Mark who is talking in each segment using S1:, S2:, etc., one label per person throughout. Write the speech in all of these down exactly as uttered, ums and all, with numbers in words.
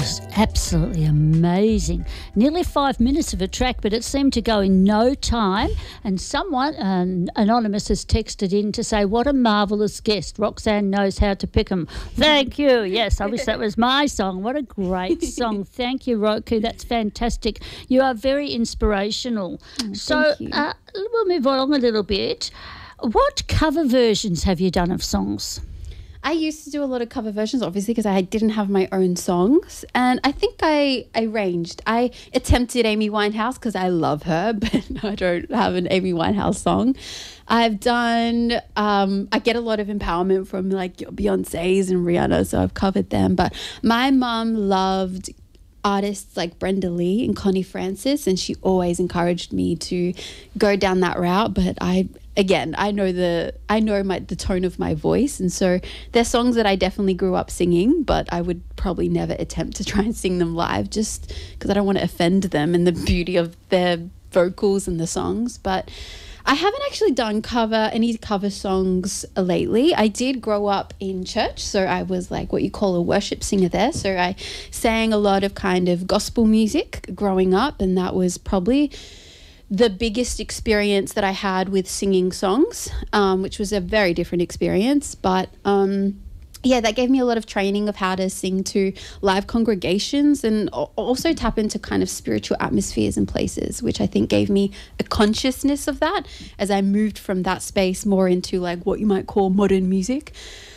S1: was absolutely amazing. Nearly five minutes of a track, but it seemed to go in no time. And someone, um, anonymous, has texted in to say, what a marvellous guest. Roxanne knows how to pick 'em. Thank you. Yes, I wish that was my song. What a great song. Thank you, Roku. That's fantastic. You are very inspirational.
S2: Oh,
S1: so uh, we'll move on a little bit. What cover versions have you done of songs?
S2: I used to do a lot of cover versions, obviously, because I didn't have my own songs. And I think I arranged. I attempted Amy Winehouse because I love her, but I don't have an Amy Winehouse song. I've done, um, I get a lot of empowerment from like Beyonce's and Rihanna, so I've covered them. But my mum loved artists like Brenda Lee and Connie Francis, and she always encouraged me to go down that route. But I, again, I know the I know my the tone of my voice, and so there's songs that I definitely grew up singing, but I would probably never attempt to try and sing them live, just because I don't want to offend them and the beauty of their vocals and the songs. But I haven't actually done cover any cover songs lately. I did grow up in church, so I was like what you call a worship singer there. So I sang a lot of kind of gospel music growing up, and that was probably the biggest experience that I had with singing songs, um, which was a very different experience. But um, yeah, that gave me a lot of training of how to sing to live congregations and also tap into kind of spiritual atmospheres and places, which I think gave me a consciousness of that as I moved from that space more into like what you might call modern music.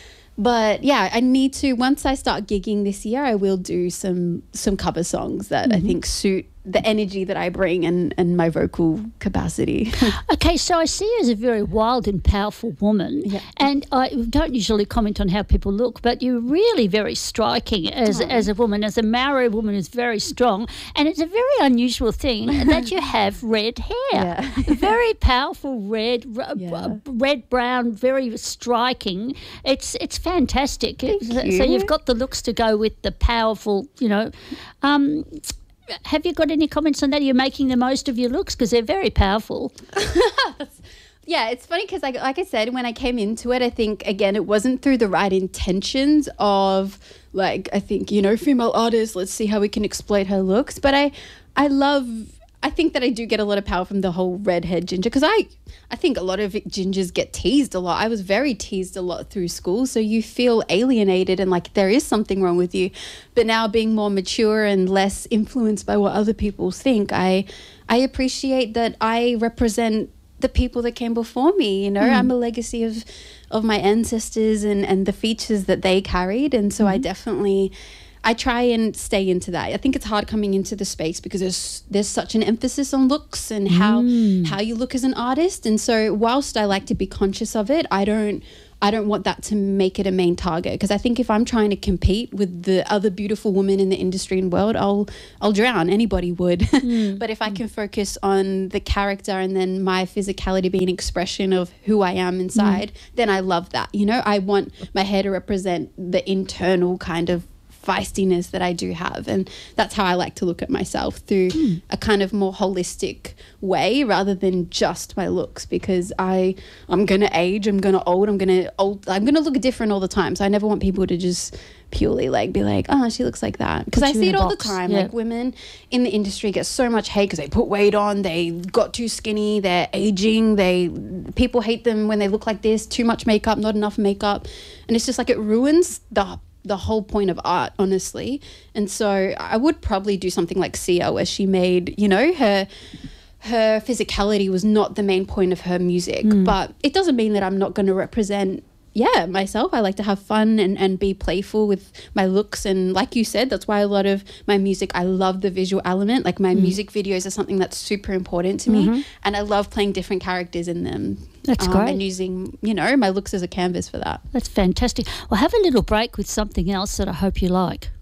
S2: But yeah, I need to, once I start gigging this year, I will do some some cover songs that mm-hmm. I think suit the energy that I bring and, and my vocal capacity.
S1: Okay, so I see you as a very wild and powerful woman, yeah. and I don't usually comment on how people look, but you're really very striking as, oh. as a woman, as a Maori woman who's very strong, and it's a very unusual thing that you have red hair.
S2: Yeah.
S1: Very powerful red,
S2: yeah.
S1: red, brown, very striking. It's it's fantastic.
S2: Thank
S1: so,
S2: you.
S1: so you've got the looks to go with the powerful, you know. Um, Have you got any comments on that? Are you making the most of your looks? Because they're very powerful.
S2: Yeah, it's funny because, like, like I said, when I came into it, I think, again, it wasn't through the right intentions of, like, I think, you know, female artists, let's see how we can exploit her looks. But I, I love... I think that I do get a lot of power from the whole redhead ginger, because I, I think a lot of gingers get teased a lot. I was very teased a lot through school, so you feel alienated and like there is something wrong with you. But now being more mature and less influenced by what other people think, I, I appreciate that I represent the people that came before me. You know, mm. I'm a legacy of, of my ancestors and and the features that they carried, and so mm-hmm. I definitely. I try and stay into that. I think it's hard coming into the space because there's there's such an emphasis on looks and how mm. how you look as an artist. And so whilst I like to be conscious of it, I don't I don't want that to make it a main target, because I think if I'm trying to compete with the other beautiful women in the industry and world, I'll I'll drown. Anybody would. Mm. But if I can focus on the character and then my physicality being an expression of who I am inside, mm. then I love that. You know, I want my hair to represent the internal kind of feistiness that I do have, and that's how I like to look at myself, through mm. a kind of more holistic way rather than just my looks, because I I'm gonna age, I'm gonna old, I'm gonna old I'm gonna look different all the time, so I never want people to just purely like be like, oh, she looks like that, because I see it all box. the time. Yeah. Like women in the industry get so much hate because they put weight on, they got too skinny, they're aging, they people hate them when they look like this, too much makeup, not enough makeup, and it's just like it ruins the the whole point of art, honestly. And so I would probably do something like Sia, where she made, you know, her her physicality was not the main point of her music, mm. but it doesn't mean that I'm not going to represent yeah myself. I like to have fun and and be playful with my looks, and like you said, that's why a lot of my music, I love the visual element. Like my mm. music videos are something that's super important to mm-hmm. me, and I love playing different characters in them.
S1: That's um,
S2: great. And using, you know, my looks as a canvas for that.
S1: That's fantastic. Well, have a little break with something else that I hope you like.